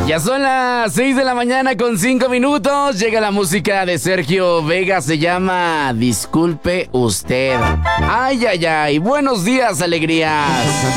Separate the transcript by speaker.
Speaker 1: Ya son las 6 de la mañana con 5 minutos. Llega la música de Sergio Vega. Se llama Disculpe Usted. Ay, ay, ay. Buenos días, alegrías.